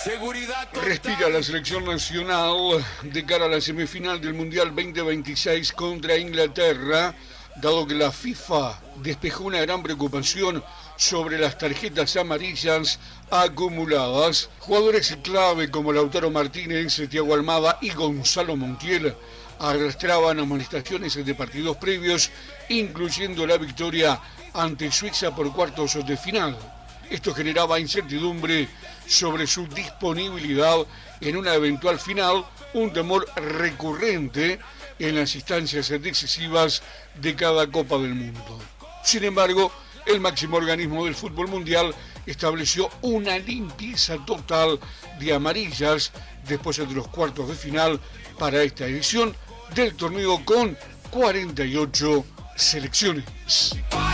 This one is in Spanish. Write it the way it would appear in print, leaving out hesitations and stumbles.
Respira la selección nacional de cara a la semifinal del Mundial 2026 contra Inglaterra, dado que la FIFA despejó una gran preocupación sobre las tarjetas amarillas acumuladas. Jugadores clave como Lautaro Martínez, Thiago Almada y Gonzalo Montiel arrastraban amonestaciones de partidos previos, incluyendo la victoria ante Suiza por cuartos de final. Esto generaba incertidumbre sobre su disponibilidad en una eventual final, un temor recurrente en las instancias decisivas de cada Copa del Mundo. Sin embargo, el máximo organismo del fútbol mundial estableció una limpieza total de amarillas después de los cuartos de final para esta edición del torneo con 48 selecciones.